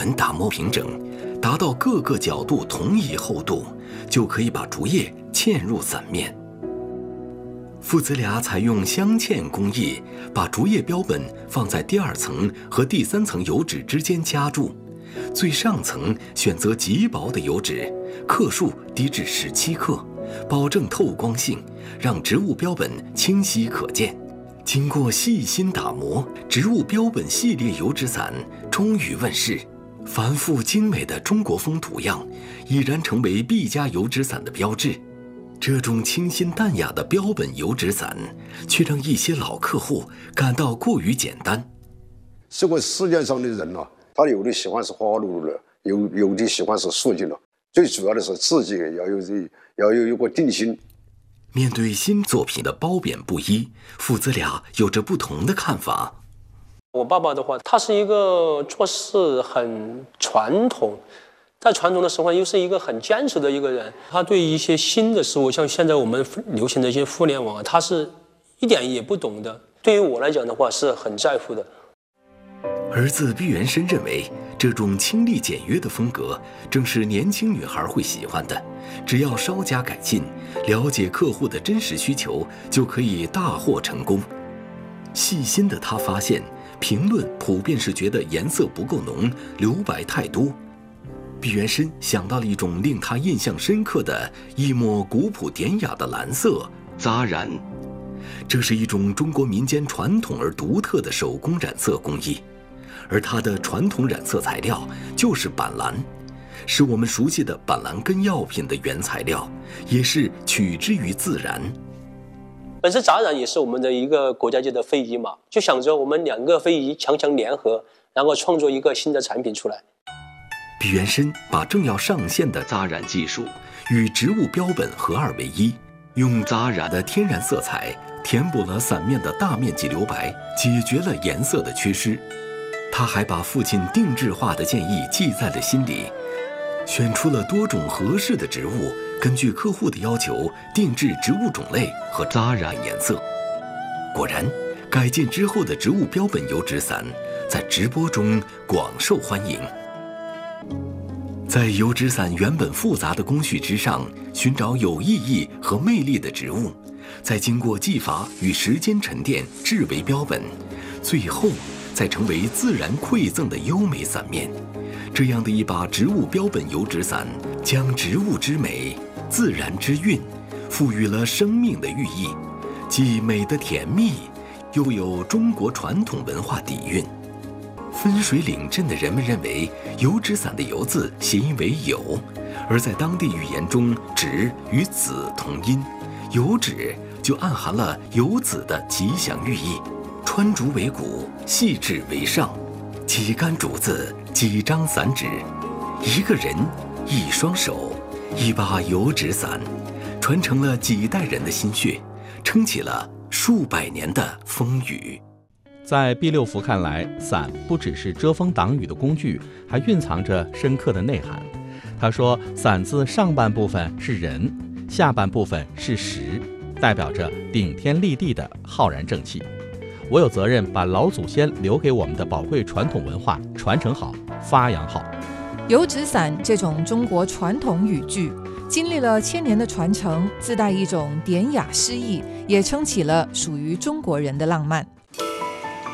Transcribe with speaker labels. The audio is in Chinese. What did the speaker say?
Speaker 1: 门打磨平整，达到各个角度同一厚度，就可以把竹叶嵌入伞面。父子俩采用镶嵌工艺，把竹叶标本放在第2层和第3层油纸之间夹住，最上层选择极薄的油纸，克数低至17克，保证透光性，让植物标本清晰可见。经过细心打磨，植物标本系列油纸伞终于问世。繁复精美的中国风图样，已然成为毕加油纸伞的标志。这种清新淡雅的标本油纸伞，却让一些老客户感到过于简单。
Speaker 2: 这个世界上的人啊，他有的喜欢是花花绿绿的，有的喜欢是素净的。最主要的是自己要有一个定心。
Speaker 1: 面对新作品的褒贬不一，父子俩有着不同的看法。
Speaker 3: 我爸爸的话，他是一个做事很传统，在传统的时候又是一个很坚持的一个人。他对一些新的事物，像现在我们流行的一些互联网，他是一点也不懂的。对于我来讲的话，是很在乎的。
Speaker 1: 儿子毕元申认为，这种清丽简约的风格正是年轻女孩会喜欢的，只要稍加改进，了解客户的真实需求，就可以大获成功。细心的他发现，评论普遍是觉得颜色不够浓，留白太多。毕元申想到了一种令他印象深刻的一抹古朴典雅的蓝色扎染，这是一种中国民间传统而独特的手工染色工艺。而它的传统染色材料就是板蓝，是我们熟悉的板蓝根药品的原材料，也是取之于自然。
Speaker 3: 本身扎染也是我们的一个国家级的非遗嘛，就想着我们2个非遗强联合，然后创作一个新的产品出来。
Speaker 1: 毕元申把正要上线的扎染技术与植物标本合二为一，用扎染的天然色彩填补了伞面的大面积留白，解决了颜色的缺失。他还把父亲定制化的建议记在了心里，选出了多种合适的植物，根据客户的要求定制植物种类和扎染颜色。果然，改进之后的植物标本油纸伞在直播中广受欢迎。在油纸伞原本复杂的工序之上，寻找有意义和魅力的植物，再经过技法与时间沉淀制为标本，最后再成为自然馈赠的优美伞面。这样的一把植物标本油纸伞，将植物之美、自然之韵赋予了生命的寓意，既美的甜蜜，又有中国传统文化底蕴。分水岭镇的人们认为，油纸伞的油字谐音为有，而在当地语言中，纸与子同音，油纸就暗含了有子的吉祥寓意。穿竹为骨，细致为上，几竿竹子，几张伞纸，一个人，一双手，一把油纸伞，传承了几代人的心血，撑起了数百年的风雨。
Speaker 4: 在毕六福看来，伞不只是遮风挡雨的工具，还蕴藏着深刻的内涵。他说，伞字上半部分是人，下半部分是时，代表着顶天立地的浩然正气。我有责任把老祖先留给我们的宝贵传统文化传承好、发扬好。
Speaker 5: 油纸伞这种中国传统语句，经历了1000年的传承，自带一种典雅诗意，也撑起了属于中国人的浪漫。